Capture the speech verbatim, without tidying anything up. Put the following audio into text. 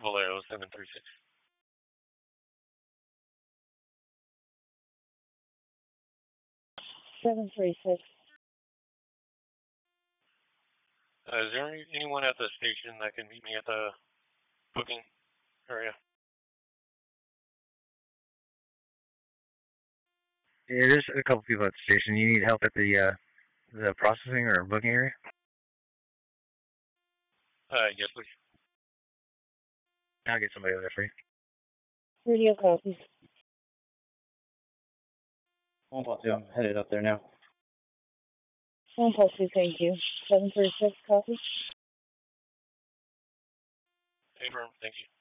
Vallejo seven three six. seven three six. Uh, is there any, anyone at the station that can meet me at the booking area? Yeah, there's a couple people at the station. You need help at the uh, the processing or booking area? Uh, yes, please. I'll get somebody over there for you. Radio copies. one plus two, I'm headed up there now. one plus two, thank you. seven three six, copy. Hey, firm, thank you.